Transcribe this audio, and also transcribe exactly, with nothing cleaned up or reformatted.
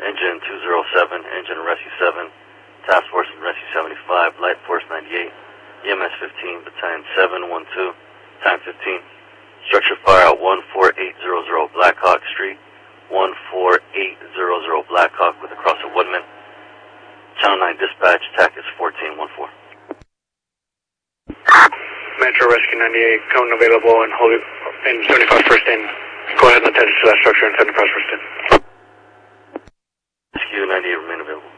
Engine two zero seven, Engine Rescue seven, Task Force and Rescue seventy-five, Light Force ninety-eight, E M S fifteen, Battalion seven one two, Time fifteen. Structure fire at one four eight zero zero Blackhawk Street, one four eight zero zero Blackhawk with a cross at Woodman. Channel nine dispatch, T A C is fourteen one four. Metro Rescue ninety-eight, cone available and hold it in seventy-five first in. Go ahead and attach to that structure and send the press first in. Rescue ninety-eight remain available.